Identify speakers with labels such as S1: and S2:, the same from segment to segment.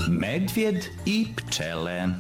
S1: Medvjed i pčele.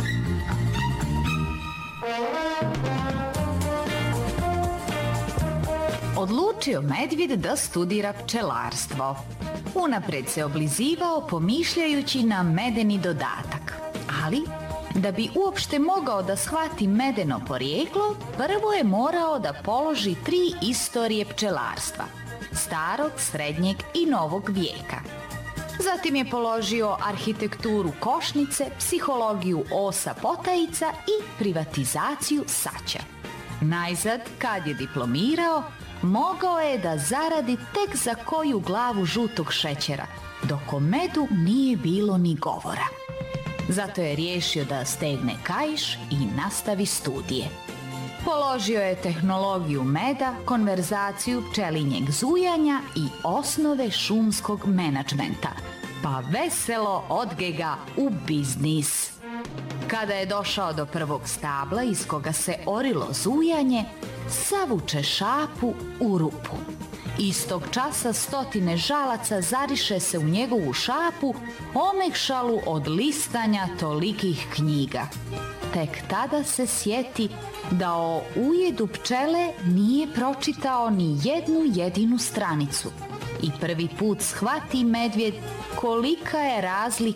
S2: Odlučio medvjed da studira pčelarstvo. Unapred se oblizivao pomišljajući na medeni dodatak. Ali, da bi uopšte mogao da shvati medeno porijeklo, prvo je morao da položi 3 istorije pčelarstva. Starog, srednjeg i novog vijeka. Zatim je položio arhitekturu košnice, psihologiju osa potajica i privatizaciju saća. Najzad, kad je diplomirao, mogao je da zaradi tek za koju glavu žutog šećera, dok o medu nije bilo ni govora. Zato je riješio da stegne kaiš i nastavi studije. Položio je tehnologiju meda, konverzaciju pčelinjeg zujanja i osnove šumskog menadžmenta, pa veselo odgega u biznis. Kada je došao do prvog stabla iz koga se orilo zujanje, savuče šapu u rupu. Istog časa 100 žalaca zariše se u njegovu šapu, omekšalu od listanja tolikih knjiga. Tek tada se sjeti da o ujedu pčele nije pročitao ni jednu jedinu stranicu. I prvi put shvati medvjed kolika je razlika